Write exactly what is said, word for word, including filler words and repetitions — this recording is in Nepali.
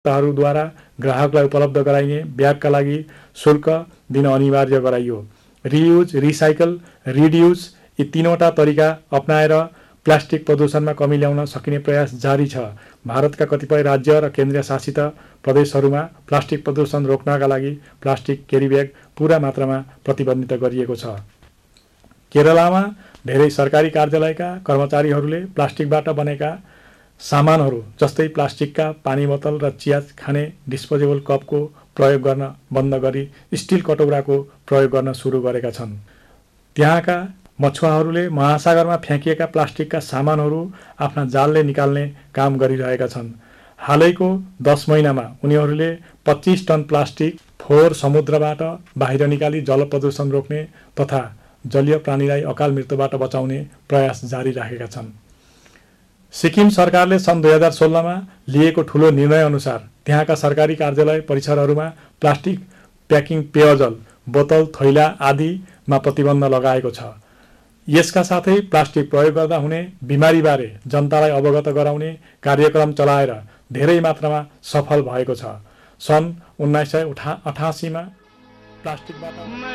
हरूद्वारा ग्राहकलाई उपलब्ध गराइने ब्यागका लागि शुल्क दिन अनिवार्य गराइयो। रियुज, रिसाइकल, रिड्युस यी तीनवटा तरिका अपनाएर प्लास्टिक प्रदूषणमा कमी ल्याउन सकिने प्रयास जारी छ। भारतका कतिपय राज्य र केन्द्रीय शासित प्रदेशहरूमा प्लास्टिक प्रदूषण रोक्नका लागि प्लास्टिक क्यारी ब्याग पूरा मात्रामा प्रतिबन्धित गरिएको छ। केरलामा धेरै सरकारी कार्यालयका कर्मचारीहरूले प्लास्टिकबाट बनेका सामानहरू जस्तै प्लास्टिकका पानी बोतल र चिया खाने डिस्पोजेबल कपको प्रयोग गर्न बन्द गरी स्टिल कटौराको प्रयोग गर्न सुरु गरेका छन्। त्यहाँका मछुवाहरूले महासागरमा फ्याँकिएका प्लास्टिकका सामानहरू आफ्ना जालले निकाल्ने काम गरिरहेका छन्। हालैको दस महिनामा उनीहरूले पच्चीस टन प्लास्टिक फोहोर समुद्रबाट बाहिर निकाली जल प्रदूषण रोक्ने तथा जलीय प्राणीलाई अकाल मृत्युबाट बचाउने प्रयास जारी राखेका छन्। सिक्किम सरकारले सन् दुई हजार सोह्रमा लिएको ठूलो निर्णय अनुसार त्यहाँका सरकारी कार्यालय परिसरहरूमा प्लास्टिक प्याकिङ पेयजल, बोतल, थैला आदिमा प्रतिबन्ध लगाएको छ। यसका साथै प्लास्टिक प्रयोग गर्दा हुने बिमारीबारे जनतालाई अवगत गराउने कार्यक्रम चलाएर धेरै मात्रामा सफल भएको छ। सन् उन्नाइस सय अठासीमा प्लास्टिकबाट